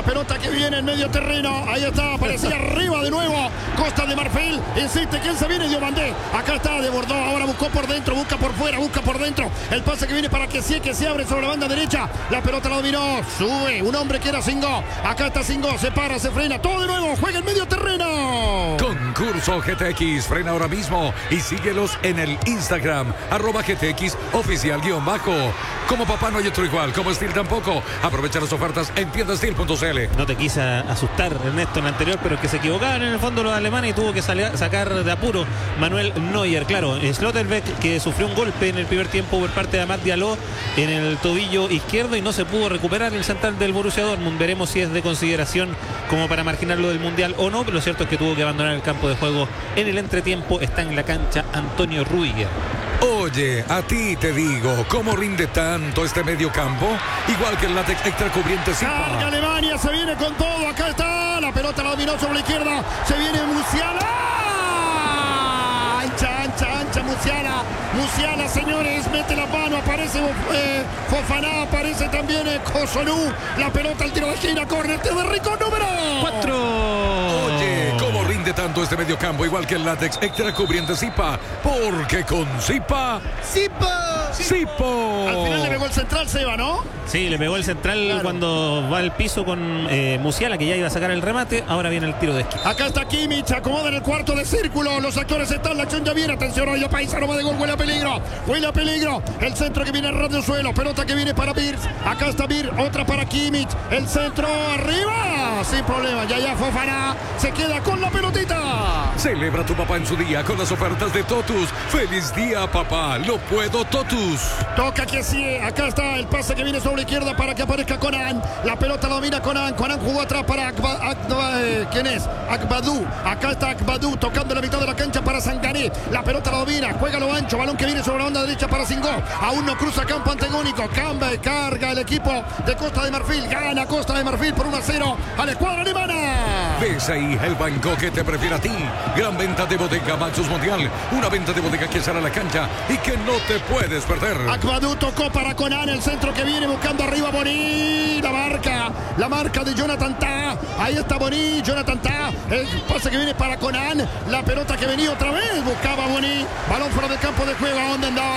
pelota que viene en medio terreno. Ahí está, aparecía arriba de nuevo. Costa de Marfil. Insiste, ¿quién se viene? Diomandé. Acá está, desbordó. Ahora buscó por dentro, busca por fuera, busca por dentro. El pase que viene para que se abre sobre la banda derecha. La pelota la dominó. Sube. Un hombre que era Singo. Acá está Singo. Se para, se frena. Todo de nuevo. Juega en medio terreno. Concurso GTX. Frena ahora mismo y síguelos en el Instagram. @GTX oficial _. Como papá no hay otro igual. Como Steel tampoco. Aprovecha las ofertas en tiendasteel.cl. No te quise asustar, Ernesto, en el anterior, pero que se equivocaban en el fondo los alemanes y tuvo que sacar de apuro Manuel Neuer. Claro, Schlotterbeck, que sufrió un golpe en el primer tiempo por parte de Amad Diallo en el tobillo izquierdo y no se pudo recuperar el central del Borussia Dortmund. Veremos si es de consideración como para marginarlo del Mundial o no, pero lo cierto es que tuvo que abandonar el campo de juego en el entretiempo. Está en la cancha Antonio Rüdiger. Oye, a ti te digo, ¿cómo rinde tanto este medio campo? Igual que el látex extra cubriente Zipa. Carga Alemania, se viene con todo. Acá está, la pelota la dominó sobre la izquierda. Se viene Musiala. Ancha, Musiala, señores, mete la mano, aparece Fofana, aparece también Cosolú. La pelota al tiro de esquina, córner de Rico, número 4. Oye, ¿cómo rinde tanto este medio campo? Igual que el látex extra cubriente Zipa. Porque con Zipa... ¡Zipo! Al final le pegó el central, Seba, ¿no? Sí, le pegó el central, claro, cuando va al piso con Musiala, que ya iba a sacar el remate. Ahora viene el tiro de esquina. Acá está Kimmich, acomoda en el cuarto de círculo. Los actores están, la acción ya viene. Atención, Oyo Paisano va de gol, huele a peligro. El centro que viene al radio suelo, pelota que viene para Birz. Acá está Birz, otra para Kimmich. El centro arriba, sin problema. Ya Fofana se queda con la pelotita. Celebra tu papá en su día con las ofertas de Totus. ¡Feliz día, papá! ¡Lo puedo, Totus! Toca que sí, acá está el pase que viene sobre la izquierda para que aparezca Conan. La pelota la domina Conan jugó atrás para ¿quién es? Akbadou. Acá está Akbadou tocando la mitad de la cancha para Sangaré. La pelota la domina, juega lo ancho, balón que viene sobre la banda derecha para Singo. Aún no cruza campo antagónico. Carga el equipo de Costa de Marfil. Gana Costa de Marfil por 1-0 a la escuadra alemana. Ves ahí el banco que te prefiere a ti. Gran venta de bodega Maxus Mundial. Una venta de bodega que sale a la cancha y que no te puedes perder. Akbadou tocó para Conan, el centro que viene buscando arriba Boni. La marca de Jonathan Tah. Ahí está Boni, Jonathan Tah. El pase que viene para Conan. La pelota que venía otra vez. Buscaba Boni. Balón fuera del campo de juego. ¿A dónde andaba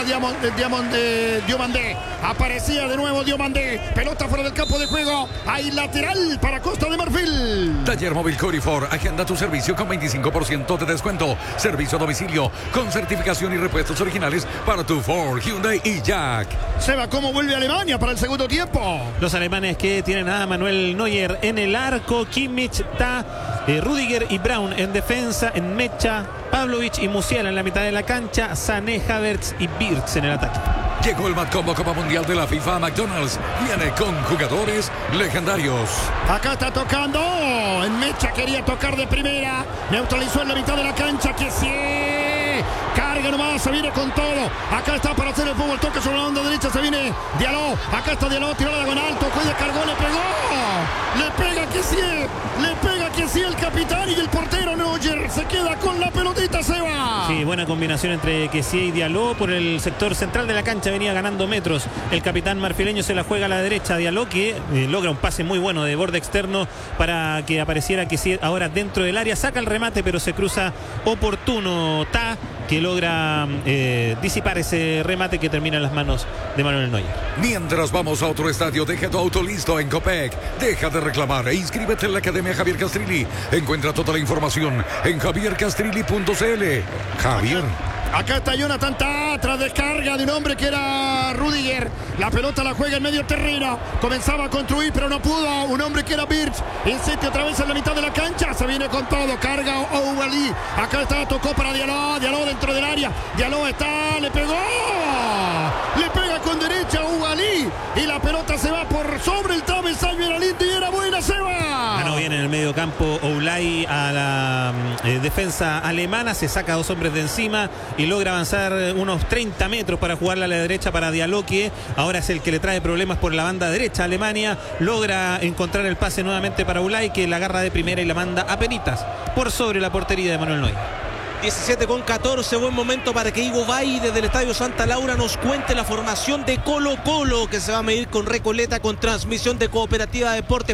Diomandé? Aparecía de nuevo Diomandé. Pelota fuera del campo de juego. Hay lateral para Costa de Marfil. Taller Móvil Corifor. Agenda tu servicio con 25% de descuento. Servicio a domicilio con certificación y repuestos originales para tu Ford, Hyundai y Jack. Seba, ¿cómo vuelve Alemania para el segundo tiempo? Los alemanes que tienen a Manuel Neuer en el arco, Kimmich, Tah, Rüdiger y Braun en defensa, en mecha, Pavlovic y Musiala en la mitad de la cancha, Sané, Havertz y Wirtz en el ataque. Llegó el Mad Combo Copa Mundial de la FIFA. McDonald's viene con jugadores legendarios. Acá está tocando. En mecha quería tocar de primera. Neutralizó en la mitad de la cancha. Que sí. Carga nomás, se viene con todo. Acá está para hacer el fútbol. Toque sobre la onda derecha. Se viene Diallo. Acá está Diallo. Tiró la con alto. Cuida, cargó, le pegó. Le pega que sí. Le pega que sí el capitán y el portero Neuer. Se queda con la pelotita, Seba. Sí, buena combinación entre Kessie y Diallo. Por el sector central de la cancha venía ganando metros. El capitán marfileño se la juega a la derecha. Diallo, que logra un pase muy bueno de borde externo para que apareciera Kessie ahora dentro del área. Saca el remate, pero se cruza oportuno Tah, que logra disipar ese remate que termina en las manos de Manuel Neuer. Mientras vamos a otro estadio, deja tu auto listo en Copec. Deja de reclamar e inscríbete en la Academia Javier Castrilli. Encuentra toda la información en javiercastrilli.cl. Javier. Acá está Jonathan Tah, tras descarga de un hombre que era Rüdiger. La pelota la juega en medio terreno. Comenzaba a construir, pero no pudo. Un hombre que era Birch. Insiste otra vez en la mitad de la cancha. Se viene con todo. Carga Ouali. Acá está, tocó para Diallo. Diallo dentro del área. Diallo está, le pegó. Le pega con derecha Ouali. Y la pelota se va por sobre el travesaño. Era lindo y era buena, Seba. Ganó bien en el medio campo Oulay a la defensa alemana. Se saca a dos hombres de encima y logra avanzar unos 30 metros para jugarla a la derecha para Diallo, que ahora es el que le trae problemas por la banda derecha a Alemania. Logra encontrar el pase nuevamente para Oulay, que la agarra de primera y la manda a penitas por sobre la portería de Manuel Neuer. 17:14, buen momento para que Igo Bay desde el Estadio Santa Laura nos cuente la formación de Colo Colo, que se va a medir con Recoleta, con transmisión de Cooperativa Deportes.